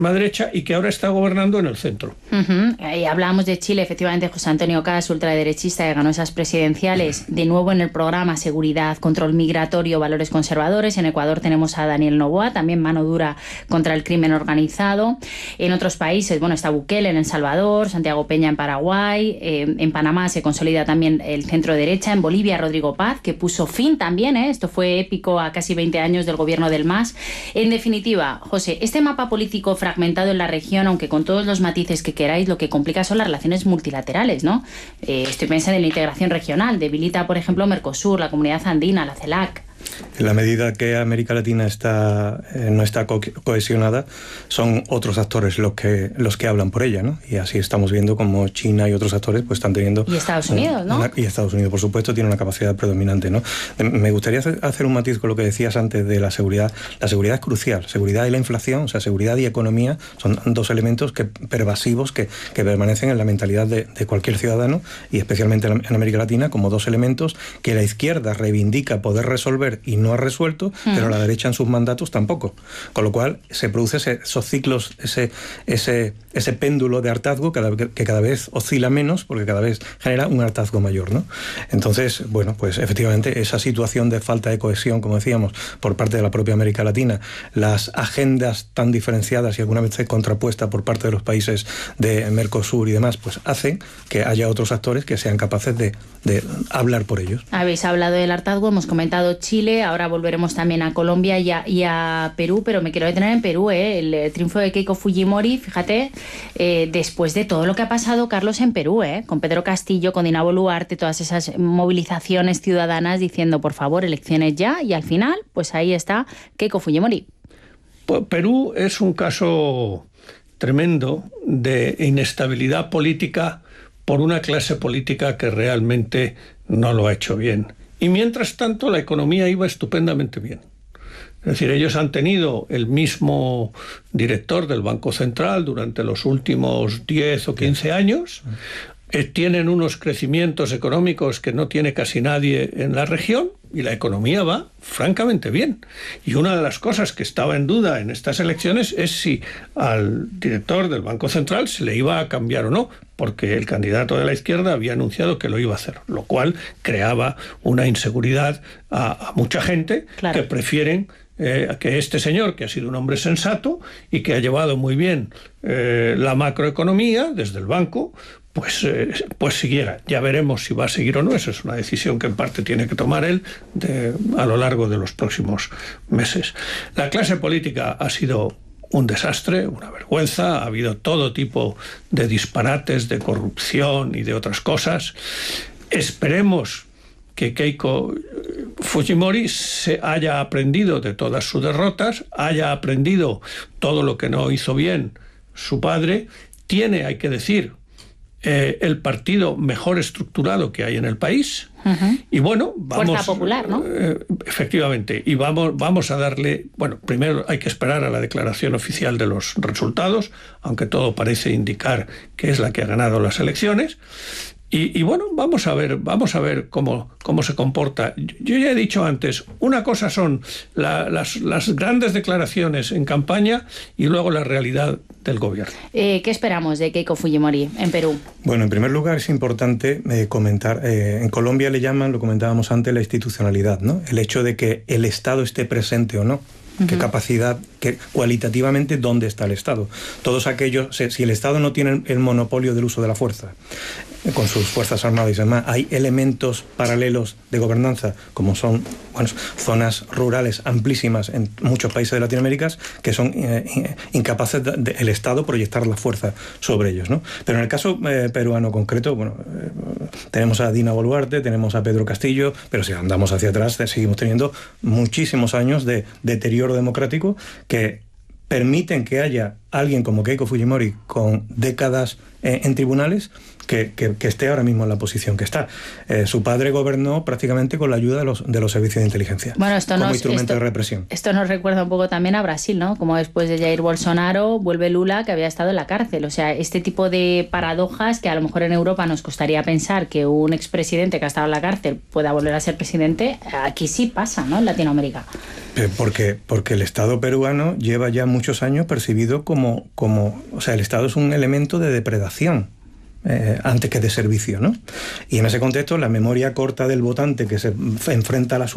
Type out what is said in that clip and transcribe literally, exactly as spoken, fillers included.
derecha y que ahora está gobernando en el centro. Uh-huh. Y hablábamos de Chile, efectivamente, José Antonio Caz, ultraderechista, que ganó esas presidenciales. De nuevo en el programa Seguridad, Control Migratorio, Valores Conservadores. En Ecuador tenemos a Daniel Noboa, también mano dura contra el crimen organizado. En otros países, bueno, está Bukele en El Salvador, Santiago Peña en Paraguay, eh, en Panamá se consolida también el centro derecha, en Bolivia Rodrigo Paz, que puso fin también, ¿eh? Esto fue épico, a casi veinte años del gobierno del M A S. En definitiva, José, este mapa político fragmentado fragmentado en la región, aunque con todos los matices que queráis, lo que complica son las relaciones multilaterales, ¿no? Eh, estoy pensando en la integración regional, debilita, por ejemplo, Mercosur, la Comunidad Andina, la CELAC. En la medida que América Latina está, eh, no está co cohesionada, son otros actores los que, los que hablan por ella, ¿no? Y así estamos viendo como China y otros actores pues están teniendo... Y Estados Unidos, ¿no? Una, y Estados Unidos, por supuesto, tiene una capacidad predominante, ¿no? Me gustaría hacer un matiz con lo que decías antes de la seguridad. La seguridad es crucial. Seguridad y la inflación, o sea, seguridad y economía son dos elementos que, pervasivos que, que permanecen en la mentalidad de, de cualquier ciudadano, y especialmente en América Latina, como dos elementos que la izquierda reivindica poder resolver y no ha resuelto, mm. pero la derecha en sus mandatos tampoco. Con lo cual se produce ese, esos ciclos, ese, ese, ese péndulo de hartazgo cada, que cada vez oscila menos, porque cada vez genera un hartazgo mayor, ¿no? Entonces, bueno, pues efectivamente esa situación de falta de cohesión, como decíamos, por parte de la propia América Latina, las agendas tan diferenciadas y alguna vez contrapuestas por parte de los países de Mercosur y demás, pues hacen que haya otros actores que sean capaces de, de hablar por ellos. Habéis hablado del hartazgo, hemos comentado Chile, ahora volveremos también a Colombia y a, y a Perú, pero me quiero detener en Perú, ¿eh? El, el triunfo de Keiko Fujimori, fíjate, eh, después de todo lo que ha pasado, Carlos, en Perú, ¿eh? Con Pedro Castillo, con Dina Boluarte, todas esas movilizaciones ciudadanas diciendo, por favor, elecciones ya, y al final, pues ahí está Keiko Fujimori. Perú es un caso tremendo de inestabilidad política por una clase política que realmente no lo ha hecho bien. Y mientras tanto la economía iba estupendamente bien. Es decir, ellos han tenido el mismo director del Banco Central durante los últimos diez o quince años, eh, tienen unos crecimientos económicos que no tiene casi nadie en la región, y la economía va francamente bien. Y una de las cosas que estaba en duda en estas elecciones es si al director del Banco Central se le iba a cambiar o no, porque el candidato de la izquierda había anunciado que lo iba a hacer, lo cual creaba una inseguridad a, a mucha gente, claro, que prefieren eh, que este señor, que ha sido un hombre sensato y que ha llevado muy bien eh, la macroeconomía desde el banco, pues, eh, pues siguiera. Ya veremos si va a seguir o no. Esa es una decisión que en parte tiene que tomar él de, a lo largo de los próximos meses. La clase política ha sido un desastre, una vergüenza, ha habido todo tipo de disparates, de corrupción y de otras cosas. Esperemos que Keiko Fujimori se haya aprendido de todas sus derrotas, haya aprendido todo lo que no hizo bien su padre. Tiene, hay que decir, Eh, el partido mejor estructurado que hay en el país. Uh-huh. Y bueno, vamos... Fuerza popular, ¿no? Eh, efectivamente. Y vamos, vamos a darle... Bueno, primero hay que esperar a la declaración oficial de los resultados, aunque todo parece indicar que es la que ha ganado las elecciones. Y, y bueno, vamos a ver, vamos a ver cómo, cómo se comporta. Yo ya he dicho antes, una cosa son la, las, las grandes declaraciones en campaña y luego la realidad del gobierno. Eh, ¿Qué esperamos de Keiko Fujimori en Perú? Bueno, en primer lugar es importante eh, comentar, eh, en Colombia le llaman, lo comentábamos antes, la institucionalidad, ¿no? El hecho de que el Estado esté presente o no. ¿Qué capacidad, qué, cualitativamente, dónde está el Estado? Todos aquellos, si el Estado no tiene el monopolio del uso de la fuerza, con sus fuerzas armadas y demás, hay elementos paralelos de gobernanza, como son bueno, zonas rurales amplísimas en muchos países de Latinoamérica, que son eh, incapaces del de, de Estado proyectar la fuerza sobre ellos, ¿no? Pero en el caso eh, peruano concreto, bueno, eh, tenemos a Dina Boluarte, tenemos a Pedro Castillo, pero si andamos hacia atrás, seguimos teniendo muchísimos años de deterioro democrático que permiten que haya alguien como Keiko Fujimori con décadas eh, en tribunales que, que, que esté ahora mismo en la posición que está. Eh, su padre gobernó prácticamente con la ayuda de los, de los servicios de inteligencia, bueno, esto como nos, instrumento esto, de represión. Esto nos recuerda un poco también a Brasil, ¿no? Como después de Jair Bolsonaro vuelve Lula, que había estado en la cárcel. O sea, este tipo de paradojas que a lo mejor en Europa nos costaría pensar que un expresidente que ha estado en la cárcel pueda volver a ser presidente, aquí sí pasa, ¿no? En Latinoamérica. Porque, porque el Estado peruano lleva ya muchos años percibido como como, como, o sea, el Estado es un elemento de depredación. Eh, antes que de servicio, ¿no? Y en ese contexto, la memoria corta del votante que se enfrenta a las